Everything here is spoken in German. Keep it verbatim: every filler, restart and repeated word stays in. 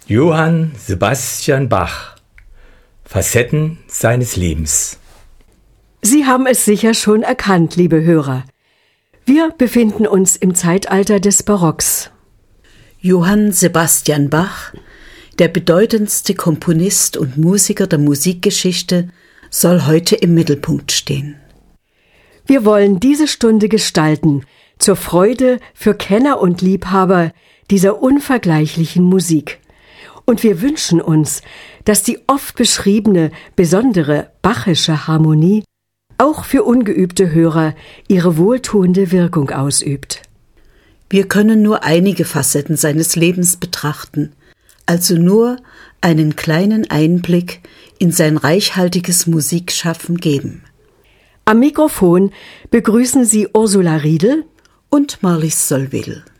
Johann Sebastian Bach. Facetten seines Lebens. Sie haben es sicher schon erkannt, liebe Hörer. Wir befinden uns im Zeitalter des Barocks. Johann Sebastian Bach, der bedeutendste Komponist und Musiker der Musikgeschichte, soll heute im Mittelpunkt stehen. Wir wollen diese Stunde gestalten, zur Freude für Kenner und Liebhaber dieser unvergleichlichen Musik. Und wir wünschen uns, dass die oft beschriebene, besondere bachische Harmonie auch für ungeübte Hörer ihre wohltuende Wirkung ausübt. Wir können nur einige Facetten seines Lebens betrachten, also nur einen kleinen Einblick in sein reichhaltiges Musikschaffen geben. Am Mikrofon begrüßen Sie Ursula Riedel und Marlies Sollwedel.